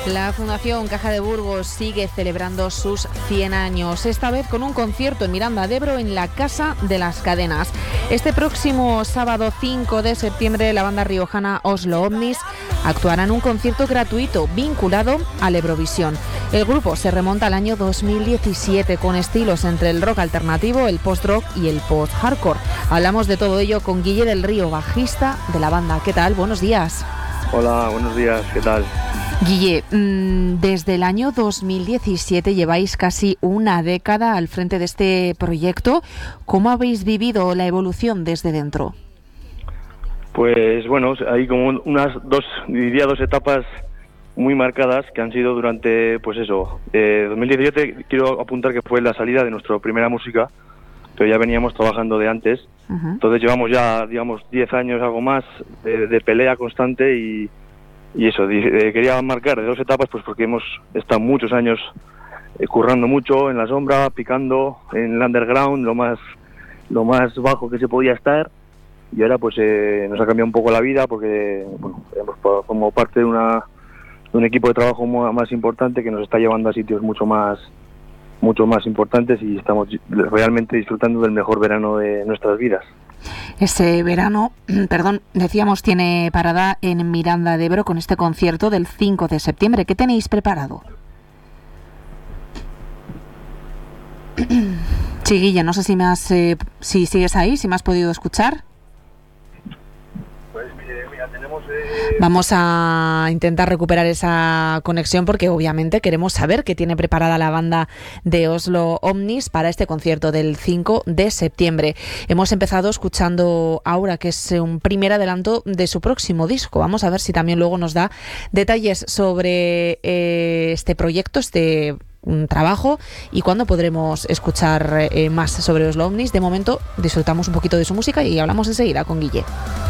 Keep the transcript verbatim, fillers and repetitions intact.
La Fundación Caja de Burgos sigue celebrando sus cien años, esta vez con un concierto en Miranda de Ebro en la Casa de las Cadenas. Este próximo sábado cinco de septiembre la banda riojana Oslo Omnis actuará en un concierto gratuito vinculado al Eurovisión. El grupo se remonta al año dos mil diecisiete con estilos entre el rock alternativo, el post-rock y el post-hardcore. Hablamos de todo ello con Guille del Río, bajista de la banda. ¿Qué tal? Buenos días. Hola, buenos días. ¿Qué tal? Guille, desde el año dos mil diecisiete lleváis casi una década al frente de este proyecto. ¿Cómo habéis vivido la evolución desde dentro? Pues bueno, hay como unas dos, diría dos etapas muy marcadas que han sido durante, pues eso, eh, dos mil diecisiete quiero apuntar que fue la salida de nuestra primera música, pero ya veníamos trabajando de antes. Uh-huh. Entonces llevamos ya, digamos, diez años, algo más, de, de pelea constante y Y eso, eh, quería marcar de dos etapas, pues porque hemos estado muchos años eh, currando mucho en la sombra, picando en el underground, lo más lo más bajo que se podía estar, y ahora pues eh, nos ha cambiado un poco la vida porque bueno, hemos como parte de, una, de un equipo de trabajo más importante que nos está llevando a sitios mucho más mucho más importantes y estamos realmente disfrutando del mejor verano de nuestras vidas. Ese verano, perdón, decíamos, tiene parada en Miranda de Ebro con este concierto del cinco de septiembre. ¿Qué tenéis preparado? Sí, Guille, no sé si me has, eh, si sigues ahí, si me has podido escuchar. Pues mira, tenemos... Eh... Vamos a intentar recuperar esa conexión porque obviamente queremos saber qué tiene preparada la banda de Oslo Omnis para este concierto del cinco de septiembre. Hemos empezado escuchando Aura, que es un primer adelanto de su próximo disco. Vamos a ver si también luego nos da detalles sobre eh, este proyecto, este un trabajo y cuándo podremos escuchar eh, más sobre Oslo Omnis. De momento disfrutamos un poquito de su música y hablamos enseguida con Guille.